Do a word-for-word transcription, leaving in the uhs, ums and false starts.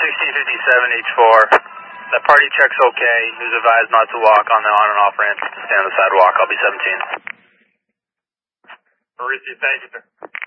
sixteen fifty-seven H four. The party check's okay. He was advised not to walk on the on and off ramp. Stay on the sidewalk. I'll be seventeen. Mauricio, thank you, sir.